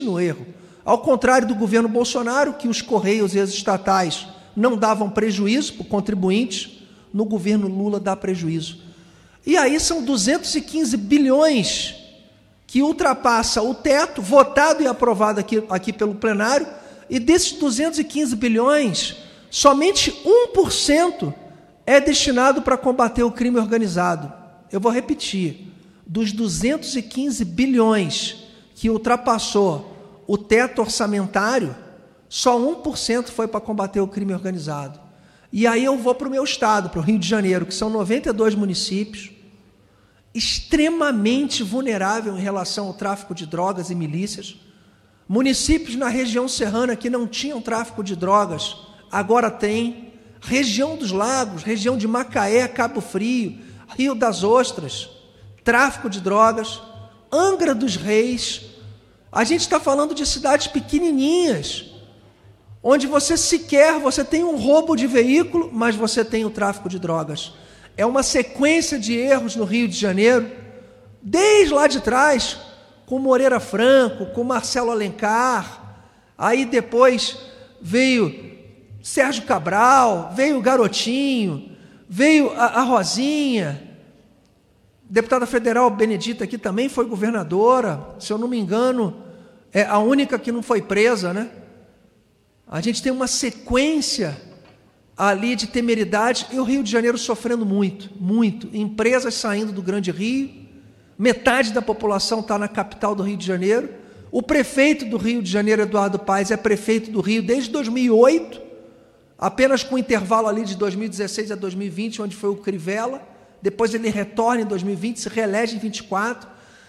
no erro. Ao contrário do governo Bolsonaro, que os Correios e as estatais não davam prejuízo para o contribuinte, no governo Lula dá prejuízo. E aí são 215 bilhões que ultrapassa o teto, votado e aprovado aqui pelo plenário, e desses 215 bilhões, somente 1% é destinado para combater o crime organizado. Eu vou repetir, dos 215 bilhões que ultrapassou o teto orçamentário, só 1% foi para combater o crime organizado. E aí eu vou para o meu estado, para o Rio de Janeiro, que são 92 municípios, extremamente vulnerável em relação ao tráfico de drogas e milícias. Municípios na região serrana que não tinham tráfico de drogas, agora tem. Região dos Lagos, região de Macaé, Cabo Frio, Rio das Ostras, tráfico de drogas. Angra dos Reis. A gente está falando de cidades pequenininhas, onde você tem um roubo de veículo, mas você tem o tráfico de drogas. É uma sequência de erros no Rio de Janeiro, desde lá de trás, com Moreira Franco, com Marcelo Alencar, aí depois veio Sérgio Cabral, veio o Garotinho, veio a Rosinha, deputada federal Benedita aqui também foi governadora, se eu não me engano, é a única que não foi presa, né? A gente tem uma sequência ali de temeridade, e o Rio de Janeiro sofrendo muito, muito. Empresas saindo do Grande Rio, metade da população está na capital do Rio de Janeiro. O prefeito do Rio de Janeiro, Eduardo Paes, é prefeito do Rio desde 2008, apenas com intervalo ali de 2016 a 2020, onde foi o Crivella. Depois ele retorna em 2020, se reelege em 2024.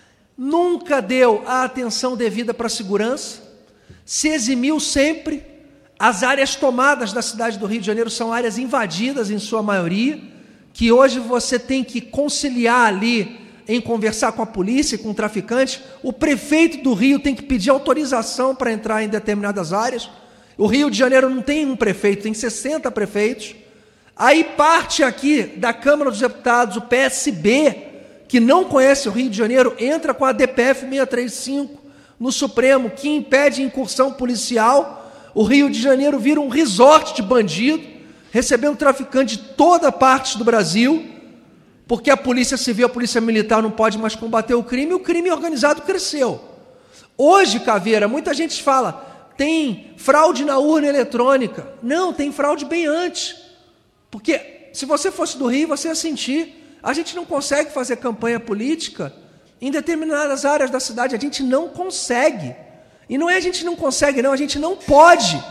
Nunca deu a atenção devida para a segurança, se eximiu sempre. As áreas tomadas da cidade do Rio de Janeiro são áreas invadidas, em sua maioria, que hoje você tem que conciliar ali em conversar com a polícia, com o traficante. O prefeito do Rio tem que pedir autorização para entrar em determinadas áreas. O Rio de Janeiro não tem um prefeito, tem 60 prefeitos. Aí parte aqui da Câmara dos Deputados, o PSB, que não conhece o Rio de Janeiro, entra com a DPF 635 no Supremo, que impede incursão policial. O Rio de Janeiro vira um resort de bandido, recebendo traficante de toda parte do Brasil, porque a Polícia Civil, a Polícia Militar não pode mais combater o crime organizado cresceu. Hoje, Caveira, muita gente fala, tem fraude na urna eletrônica. Não, tem fraude bem antes. Porque se você fosse do Rio, você ia sentir. A gente não consegue fazer campanha política em determinadas áreas da cidade, a gente não consegue. E não é a gente não consegue, não, a gente não pode.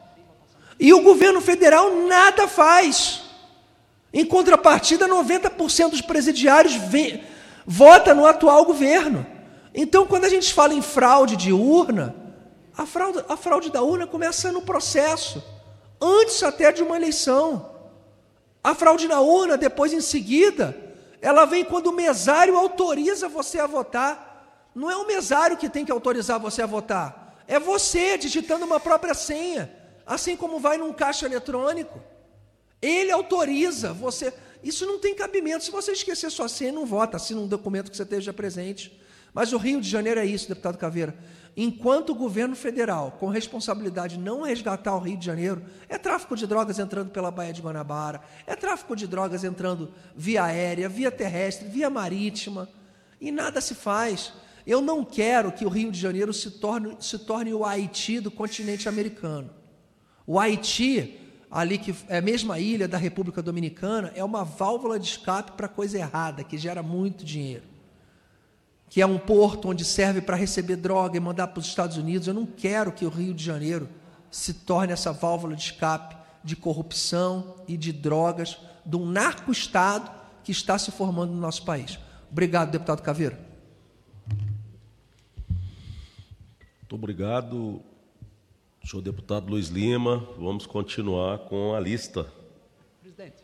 E o governo federal nada faz. Em contrapartida, 90% dos presidiários vota no atual governo. Então, quando a gente fala em fraude de urna, a fraude da urna começa no processo, antes até de uma eleição. A fraude na urna, depois, em seguida, ela vem quando o mesário autoriza você a votar. Não é o mesário que tem que autorizar você a votar. É você digitando uma própria senha, assim como vai num caixa eletrônico. Ele autoriza você. Isso não tem cabimento. Se você esquecer sua senha, não vota, assina um documento que você esteja presente. Mas o Rio de Janeiro é isso, deputado Caveira. Enquanto o governo federal, com responsabilidade, não resgatar o Rio de Janeiro, é tráfico de drogas entrando pela Baía de Guanabara, é tráfico de drogas entrando via aérea, via terrestre, via marítima, e nada se faz. Eu não quero que o Rio de Janeiro se torne o Haiti do continente americano. O Haiti, ali que é a mesma ilha da República Dominicana, é uma válvula de escape para coisa errada, que gera muito dinheiro. Que é um porto onde serve para receber droga e mandar para os Estados Unidos. Eu não quero que o Rio de Janeiro se torne essa válvula de escape de corrupção e de drogas de um narco-estado que está se formando no nosso país. Obrigado, deputado Caveira. Muito obrigado, senhor deputado Luiz Lima. Vamos continuar com a lista. Presidente.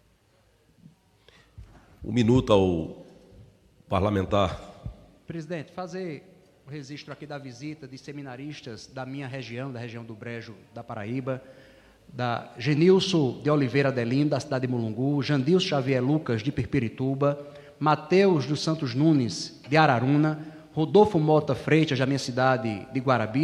1 minuto ao parlamentar. Presidente, fazer o registro aqui da visita de seminaristas da minha região, da região do Brejo da Paraíba, da Genilson de Oliveira Adelino, da cidade de Mulungu, Jandilson Xavier Lucas, de Pirpirituba, Mateus dos Santos Nunes, de Araruna, Rodolfo Mota Freitas, da minha cidade de Guarabi,